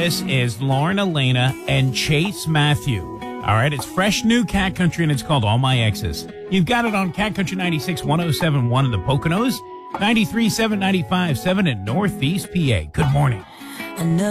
This is Lauren Elena and Chase Matthew. All right, it's fresh new Cat Country, and it's called All My Exes. You've got it on Cat Country 96, 107.1 in the Poconos, 93.7, 95.7 in Northeast PA. Good morning. I know